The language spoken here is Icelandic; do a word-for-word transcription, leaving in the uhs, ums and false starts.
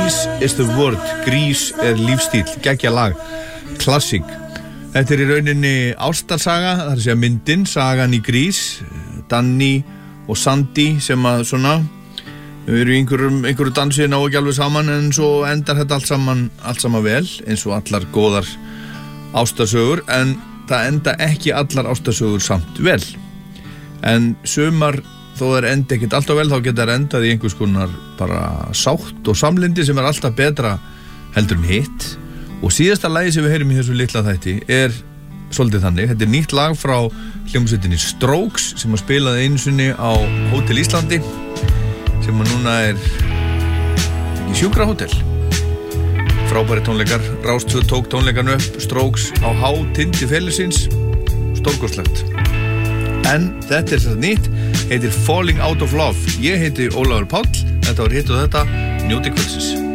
Grease is the word, Grease er lífstíl, geggja lag, klassík. Þetta er í rauninni ástarsaga, það er að segja myndin, sagan í Grease, Danny og Sandy sem að svona, við erum í einhverjum, einhverju dansi ná ekki alveg saman en svo endar þetta allt saman, allt saman vel, eins og allar góðar ástarsögur, en það enda ekki allar ástarsögur samt vel. En sumar, þó það er enda ekkert alltaf vel, þá geta það endað í einhvers konar bara sátt og samlyndi sem er alltaf betra heldur en hitt. Og síðasta lagi sem við heyrum í þessu litla þætti er svolítið þannig. Þetta er nýtt lag frá hljómsveitinni Strokes sem að spilaði einu sinni á Hótel Íslandi sem að núna er ekki sjúkrahótel. Frábæri tónleikar, Rás tvö tók tónleikarnu upp, Strokes á hátindi félagsins, stórkostlegt. En þetta er þetta nýtt, heitir Falling Out of Love. Ég heiti Ólafur Páll, þetta var hitt og þetta, njóti kvöldsins.